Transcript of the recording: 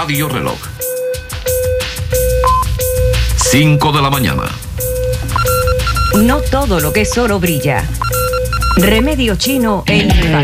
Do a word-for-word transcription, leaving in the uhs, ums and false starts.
Radio Reloj. cinco de la mañana. No todo lo que es oro brilla. Remedio chino e infalible.